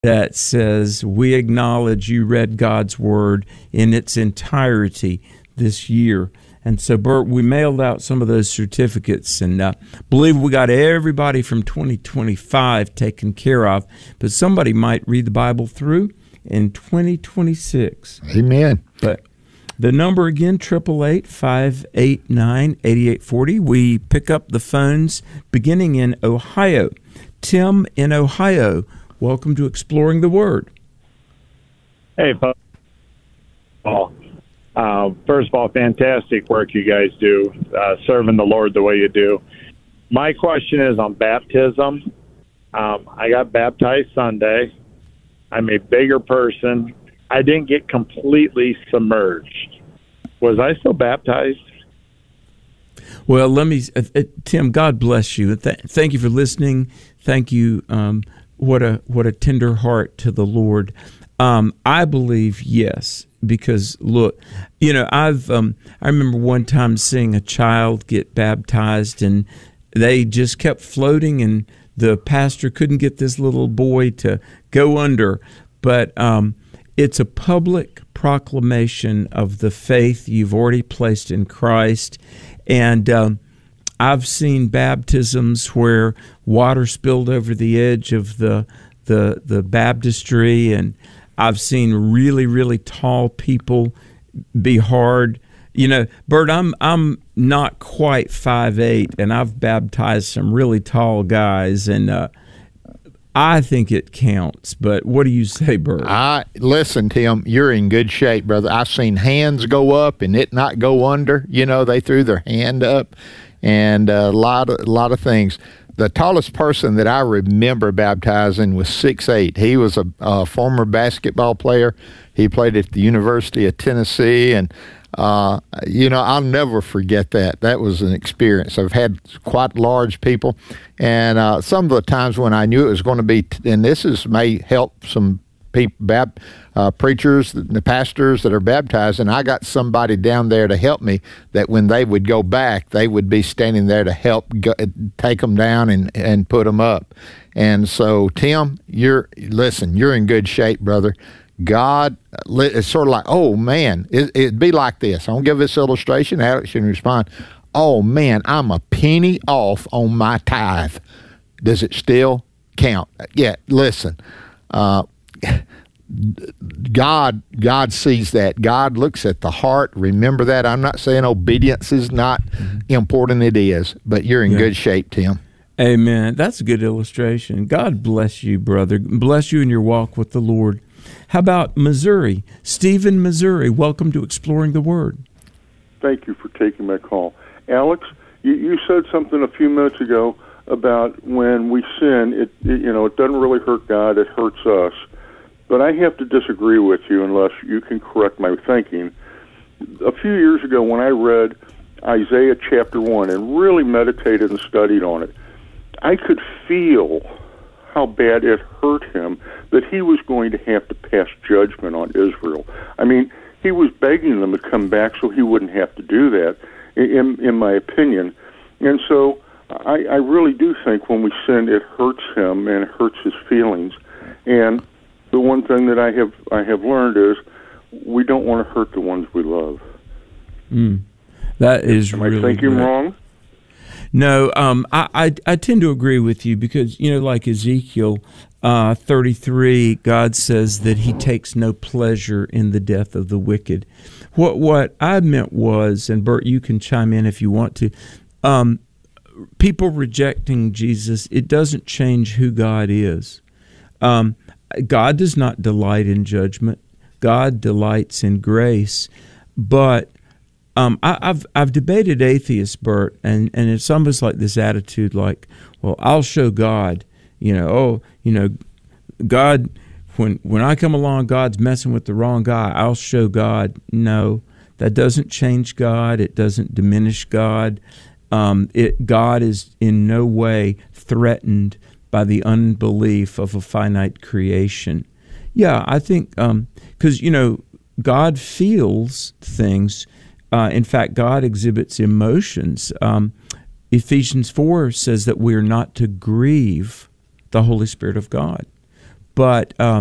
that says, we acknowledge you read God's Word in its entirety this year. And so, Bert, we mailed out some of those certificates, and believe we got everybody from 2025 taken care of, but somebody might read the Bible through in 2026. Amen. But the number again, 888-589-8840. We pick up the phones beginning in Ohio. Tim in Ohio, welcome to Exploring the Word. Hey, Paul. First of all, fantastic work you guys do, serving the Lord the way you do. My question is on baptism. I got baptized Sunday. I'm a bigger person. I didn't get completely submerged. Was I still baptized? Well, let me, Tim, God bless you. Thank you for listening. Thank you. What a tender heart to the Lord. I believe yes, because look, I remember one time seeing a child get baptized, and they just kept floating, and the pastor couldn't get this little boy to go under. But it's a public proclamation of the faith you've already placed in Christ, and I've seen baptisms where water spilled over the edge of the baptistry, and I've seen really, really tall people be hard. Bert, I'm not quite 5'8", and I've baptized some really tall guys, and I think it counts. But what do you say, Bert? Listen, Tim, you're in good shape, brother. I've seen hands go up and it not go under. They threw their hand up, and a lot of things. The tallest person that I remember baptizing was 6'8". He was a former basketball player. He played at the University of Tennessee, and I'll never forget that. That was an experience. I've had quite large people, and some of the times when I knew it was going to be, and may help some people, preachers, the pastors that are baptized, and I got somebody down there to help me, that when they would go back, they would be standing there to help take them down and put them up. And so, Tim, you're in good shape, brother. God, it's sort of like, oh, man, it'd be like this. I'm going to give this illustration. Alex can respond. Oh, man, I'm a penny off on my tithe. Does it still count? Yeah, listen. God sees that. God looks at the heart. Remember that. I'm not saying obedience is not important. It is. But you're in good shape, Tim. Amen. That's a good illustration. God bless you, brother. Bless you in your walk with the Lord. How about Missouri? Stephen, Missouri, welcome to Exploring the Word. Thank you for taking my call. Alex, you said something a few minutes ago about when we sin, it doesn't really hurt God, it hurts us. But I have to disagree with you unless you can correct my thinking. A few years ago when I read Isaiah chapter 1 and really meditated and studied on it, I could feel how bad it hurt him that he was going to have to pass judgment on Israel. I mean, he was begging them to come back so he wouldn't have to do that, in my opinion. And so I really do think when we sin, it hurts him and it hurts his feelings. And the one thing that I have learned is we don't want to hurt the ones we love. That is Am really I thinking great. wrong? No, I tend to agree with you because, like Ezekiel 33, God says that he takes no pleasure in the death of the wicked. What I meant was, and Bert, you can chime in if you want to, people rejecting Jesus, it doesn't change who God is. God does not delight in judgment. God delights in grace. But I've debated atheists, Bert, and it's almost like this attitude like, well, I'll show God, God, when I come along, God's messing with the wrong guy, I'll show God. No, that doesn't change God. It doesn't diminish God. God is in no way threatened by the unbelief of a finite creation. Yeah, I think, because, God feels things. In fact, God exhibits emotions. Ephesians 4 says that we are not to grieve the Holy Spirit of God. but